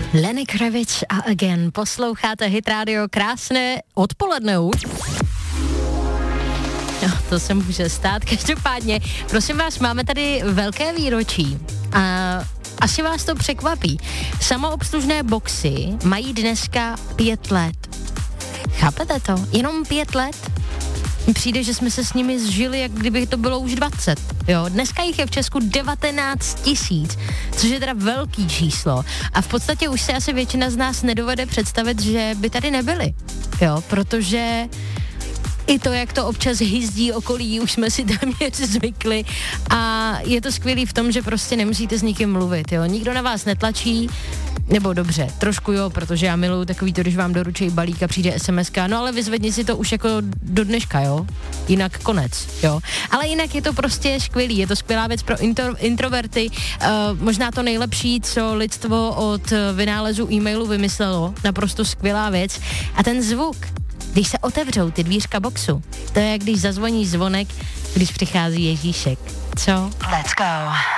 Lenny Kravitz a Again. Posloucháte Hit Radio, krásné odpoledne už. No, to se může stát. Každopádně, prosím vás, máme tady velké výročí a asi vás to překvapí. Samoobslužné boxy mají dneska 5 let. Chápete to? Jenom 5 let? Přijde, že jsme se s nimi zžili, jak kdyby to bylo už 20. Jo, dneska jich je v Česku 19 000, což je teda velký číslo. A v podstatě už se asi většina z nás nedovede představit, že by tady nebyli. Jo, protože i to, jak to občas hyzdí okolí, už jsme si téměř zvykli a je to skvělý v tom, že prostě nemusíte s nikým mluvit, jo. Nikdo na vás netlačí, nebo dobře, trošku jo, protože já miluju takový to, když vám doručí balík a přijde SMSka, no ale vyzvedni si to už jako do dneška, jo. Jinak konec, jo. Ale jinak je to prostě skvělý, je to skvělá věc pro introverty, možná to nejlepší, co lidstvo od vynálezu e-mailu vymyslelo, naprosto skvělá věc. A ten zvuk, když se otevřou ty dvířka boxu, to je, když zazvoní zvonek, když přichází Ježíšek. Co? Let's go.